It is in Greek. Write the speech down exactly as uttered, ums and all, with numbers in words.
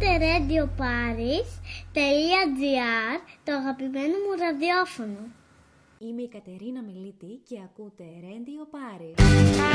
ακούτε Radio Paris τελεία τζι άρ, το αγαπημένο μου ραδιόφωνο. Είμαι η Κατερίνα Μιλίτη και ακούτε Radio Paris.